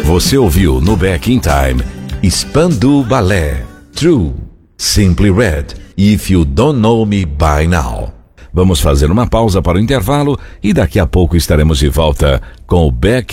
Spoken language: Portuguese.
Você ouviu no Back in Time Spandau Ballet, True, Simply Red, If You Don't Know Me By Now. Vamos fazer uma pausa para o intervalo e daqui a pouco estaremos de volta com o Back